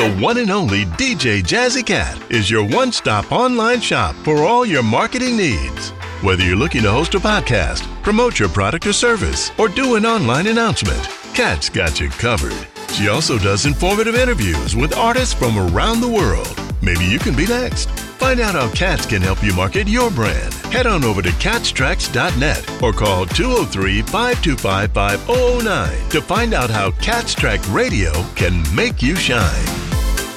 The one and only DJ Jazzy Cat is your one-stop online shop for all your marketing needs. Whether you're looking to host a podcast, promote your product or service, or do an online announcement, Cat's got you covered. She also does informative interviews with artists from around the world. Maybe you can be next. Find out how Cats can help you market your brand. Head on over to catstracks.net or call 203-525-5009 to find out how Cat's Track Radio can make you shine.